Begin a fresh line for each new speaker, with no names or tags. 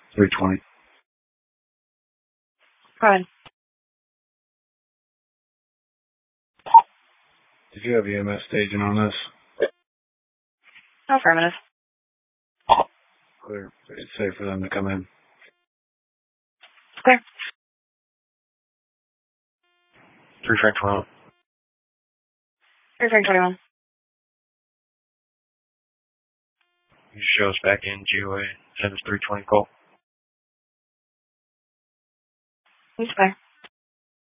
320.
Go ahead.
Did you have EMS staging on this?
Affirmative.
Clear. It's safe for them to come in.
Clear.
3 Frank 12.
3 Frank 21.
You show us back in GOA. Send us 320 call.
He's clear.